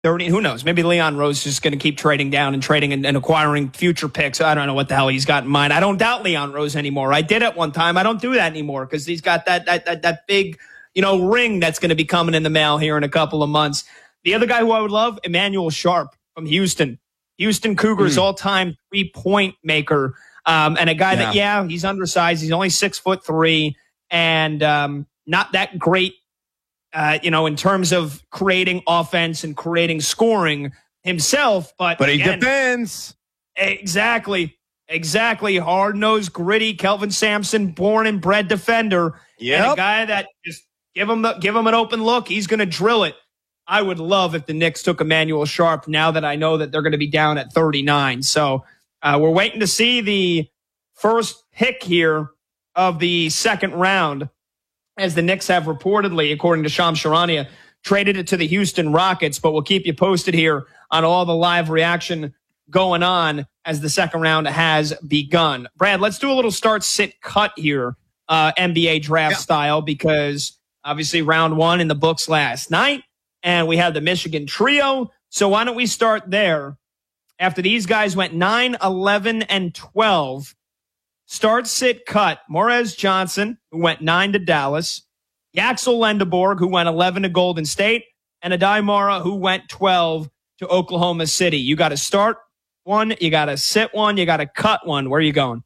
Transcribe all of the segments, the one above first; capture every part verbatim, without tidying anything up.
thirty. Who knows? Maybe Leon Rose is just going to keep trading down and trading and, and acquiring future picks. I don't know what the hell he's got in mind. I don't doubt Leon Rose anymore. I did at one time. I don't do that anymore because he's got that, that, that, that big, you know, ring that's going to be coming in the mail here in a couple of months. The other guy who I would love, Emmanuel Sharp from Houston. Houston Cougars mm. all-time three-point maker. Um, and a guy yeah. that, yeah, he's undersized. He's only six foot three and um, not that great, uh, you know, in terms of creating offense and creating scoring himself. But, but he again, defends. Exactly. Exactly. Hard-nosed, gritty, Kelvin Sampson, born and bred defender. Yep. And a guy that just give him, the, give him an open look. He's going to drill it. I would love if the Knicks took Emmanuel Sharp now that I know that they're going to be down at thirty-nine. So uh, we're waiting to see the first pick here of the second round, as the Knicks have reportedly, according to Shams Charania, traded it to the Houston Rockets. But we'll keep you posted here on all the live reaction going on as the second round has begun. Brad, let's do a little start, sit, cut here, uh, N B A draft yeah. style, because obviously round one in the books last night. And we have the Michigan trio. So why don't we start there? After these guys went nine, eleven, and twelve, start, sit, cut. Morez Johnson, who went nine to Dallas. Yaxel Lendeborg, who went eleven to Golden State. And Adai Mara, who went twelve to Oklahoma City. You got to start one. You got to sit one. You got to cut one. Where are you going?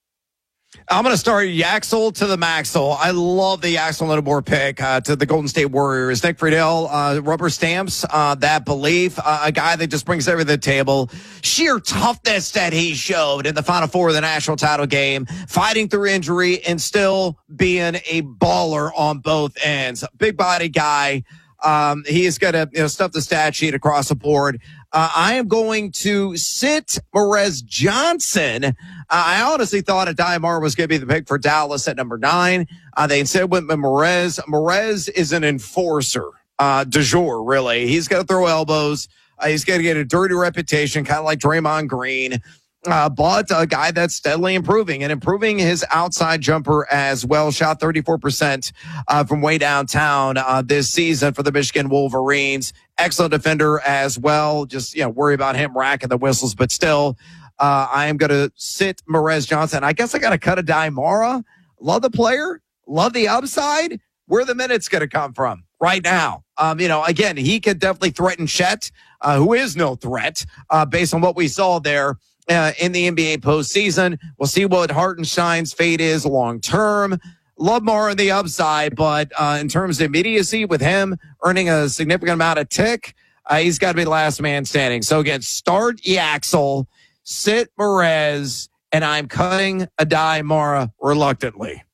I'm going to start Yaxel to the Maxwell. I love the Yaxel Lendeborg pick uh, to the Golden State Warriors. Nick Friedel, uh, rubber stamps uh, that belief. Uh, a guy that just brings everything to the table. Sheer toughness that he showed in the Final Four of the national title game, fighting through injury and still being a baller on both ends. Big body guy. Um, he is going to you know, stuff the stat sheet across the board. Uh, I am going to sit Morez Johnson. Uh, I honestly thought Adai Mara was going to be the pick for Dallas at number nine. Uh, they instead went with Morez. Morez is an enforcer, uh, du jour, really. He's going to throw elbows. Uh, he's going to get a dirty reputation, kind of like Draymond Green. Uh, but a guy that's steadily improving and improving his outside jumper as well. Shot thirty-four percent uh, from way downtown uh, this season for the Michigan Wolverines. Excellent defender as well. Just, you know, worry about him racking the whistles, but still, uh, I am going to sit Morez Johnson. I guess I got to cut Adai Mara. Love the player. Love the upside. Where the minutes going to come from right now? Um, you know, again, he could definitely threaten Chet, uh, who is no threat, uh, based on what we saw there. Uh, in the N B A postseason. We'll see what Hartenstein's fate is long term. Love Mara on the upside, but uh, in terms of immediacy with him earning a significant amount of tick, uh, he's got to be the last man standing. So again, start Yaxel, sit Morez, and I'm cutting Adai Mara reluctantly.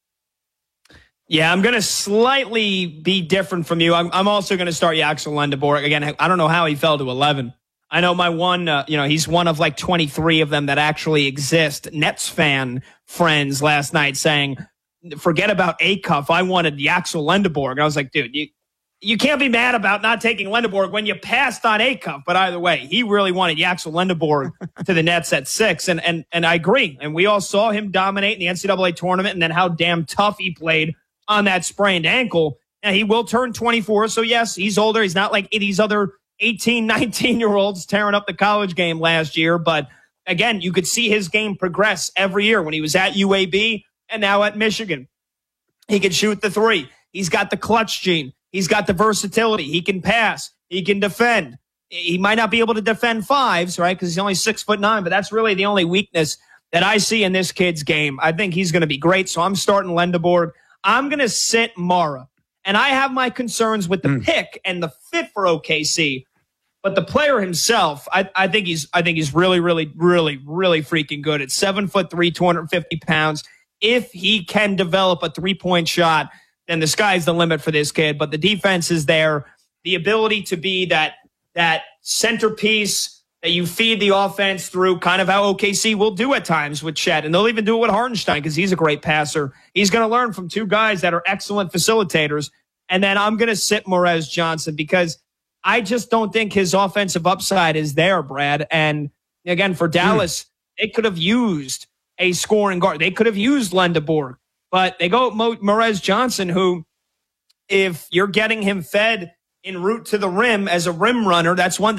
Yeah, I'm going to slightly be different from you. I'm, I'm also going to start Yaxel Lendeborg. Again, I don't know how he fell to eleven. I know my one, uh, you know, he's one of like twenty-three of them that actually exist. Nets fan friends last night saying, forget about Acuff. I wanted Yaxel Lendeborg. I was like, dude, you, you can't be mad about not taking Lendeborg when you passed on Acuff. But either way, he really wanted Yaxel Lendeborg to the Nets at six. And, and, and I agree. And we all saw him dominate in the N C double A tournament and then how damn tough he played on that sprained ankle. And he will turn twenty-four. So yes, he's older. He's not like these other eighteen, nineteen-year-olds tearing up the college game last year. But, again, you could see his game progress every year when he was at U A B and now at Michigan. He can shoot the three. He's got the clutch gene. He's got the versatility. He can pass. He can defend. He might not be able to defend fives, right, because he's only six foot nine, but that's really the only weakness that I see in this kid's game. I think he's going to be great, so I'm starting Lendeborg. I'm going to sit Mara. And I have my concerns with the mm. pick and the fit for O K C. But the player himself, I, I think he's, I think he's really, really, really, really freaking good. At seven foot three, two hundred fifty pounds. If he can develop a three point shot, then the sky's the limit for this kid. But the defense is there. The ability to be that that centerpiece that you feed the offense through, kind of how O K C will do at times with Chet, and they'll even do it with Hartenstein because he's a great passer. He's going to learn from two guys that are excellent facilitators. And then I'm going to sit Morez Johnson because I just don't think his offensive upside is there, Brad. And again, for Dallas, mm. they could have used a scoring guard. They could have used Lendeborg, but they go Mo- Morez Johnson, who, if you're getting him fed en route to the rim as a rim runner. That's one